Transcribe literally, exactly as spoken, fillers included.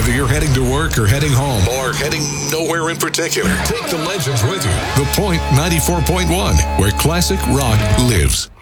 Whether you're heading to work or heading home or heading nowhere in particular, take the legends with you. The Point ninety-four point one, where classic rock lives.